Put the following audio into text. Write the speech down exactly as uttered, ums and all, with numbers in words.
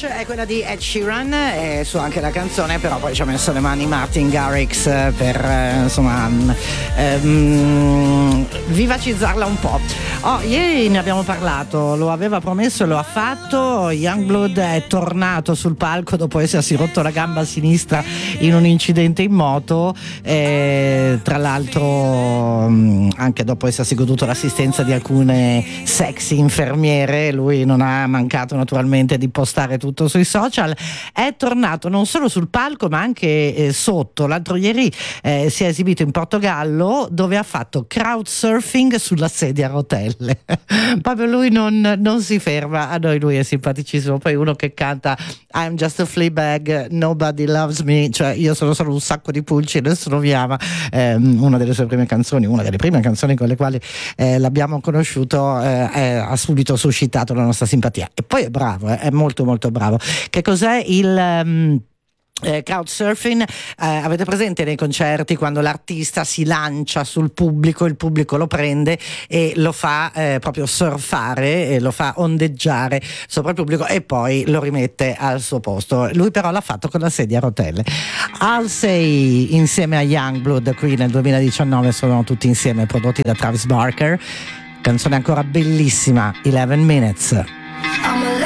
Touch è quella di Ed Sheeran e su anche la canzone, però poi ci ha messo le mani Martin Garrix per eh, insomma ehm, vivacizzarla un po'. Oh, ieri ne abbiamo parlato, lo aveva promesso e lo ha fatto. Youngblood è tornato sul palco dopo essersi rotto la gamba sinistra in un incidente in moto, e tra l'altro anche dopo essersi goduto l'assistenza di alcune sexy infermiere. Lui non ha mancato naturalmente di postare tutto sui social. È tornato non solo sul palco ma anche eh, sotto. L'altro ieri eh, si è esibito in Portogallo, dove ha fatto crowd surfing sulla sedia a rotelle. Proprio lui non, non si ferma. A noi lui è simpaticissimo. Poi uno che canta I'm just a flea bag, nobody loves me, cioè io sono solo un sacco di pulci e nessuno mi ama. Eh, una delle sue prime canzoni, una delle prime canzoni con le quali eh, l'abbiamo conosciuto, eh, eh, ha subito suscitato la nostra simpatia. E poi è bravo, eh, è molto molto bravo. Che cos'è il um, Eh, crowdsurfing? Eh, avete presente nei concerti quando l'artista si lancia sul pubblico, il pubblico lo prende e lo fa eh, proprio surfare, e lo fa ondeggiare sopra il pubblico e poi lo rimette al suo posto. Lui però l'ha fatto con la sedia a rotelle. Halsey insieme a Youngblood qui nel duemiladiciannove sono tutti insieme, prodotti da Travis Barker. Canzone ancora bellissima, eleven minutes.